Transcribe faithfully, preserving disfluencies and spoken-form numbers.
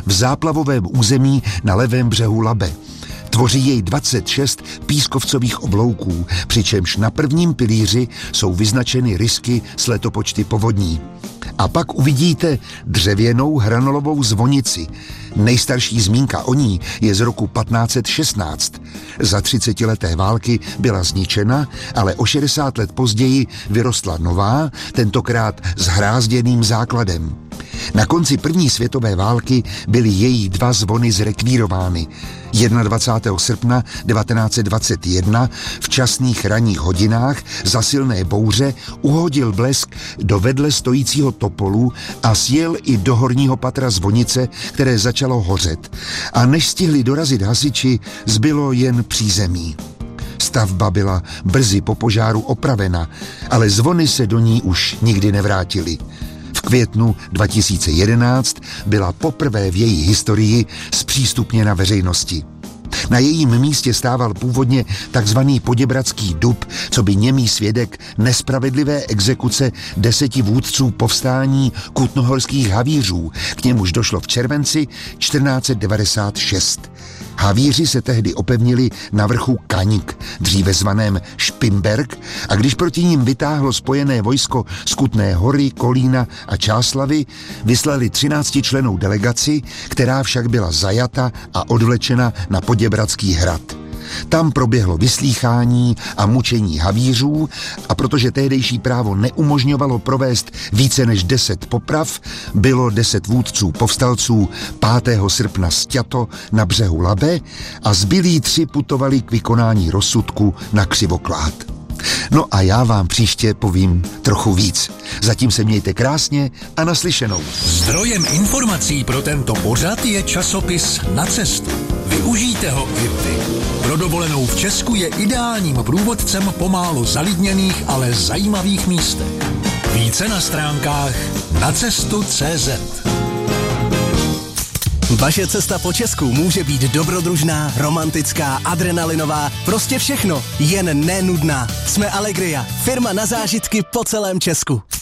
v záplavovém území na levém břehu Labe. Tvoří jej dvacet šest pískovcových oblouků, přičemž na prvním pilíři jsou vyznačeny rysky s letopočty povodní. A pak uvidíte dřevěnou hranolovou zvonici. Nejstarší zmínka o ní je z roku patnáct set šestnáct. Za třicetileté války byla zničena, ale o šedesát let později vyrostla nová, tentokrát s hrázděným základem. Na konci první světové války byly její dva zvony zrekvírovány. dvacátého prvního srpna devatenáct set dvacet jedna v časných ranních hodinách za silné bouře uhodil blesk do vedle stojícího topolu a sjel i do horního patra zvonice, které začalo hořet. A než stihli dorazit hasiči, zbylo jen přízemí. Stavba byla brzy po požáru opravena, ale zvony se do ní už nikdy nevrátily. V květnu dva tisíce jedenáct byla poprvé v její historii zpřístupněna veřejnosti. Na jejím místě stával původně takzvaný Poděbradský dub, co by němý svědek nespravedlivé exekuce deseti vůdců povstání kutnohorských havířů, k němuž došlo v červenci čtrnáct set devadesát šest. Havíři se tehdy opevnili na vrchu Kaňk, dříve zvaném Špimberk, a když proti ním vytáhlo spojené vojsko z Kutné Hory, Kolína a Čáslavy, vyslali třináctičlennou delegaci, která však byla zajata a odvlečena na Poděbradský hrad. Tam proběhlo vyslýchání a mučení havířů, a protože tehdejší právo neumožňovalo provést více než deset poprav, bylo deset vůdců povstalců pátého srpna sťato na břehu Labe a zbylí tři putovali k vykonání rozsudku na Křivoklád. No a já vám příště povím trochu víc. Zatím se mějte krásně a naslyšenou. Zdrojem informací pro tento pořad je časopis Na cestu. Využijte ho i vy. Pro dovolenou v Česku je ideálním průvodcem po málo zalidněných, ale zajímavých místech. Více na stránkách nacestu tečka cé zet. Vaše cesta po Česku může být dobrodružná, romantická, adrenalinová, prostě všechno, jen nenudná. Jsme Allegria, firma na zážitky po celém Česku.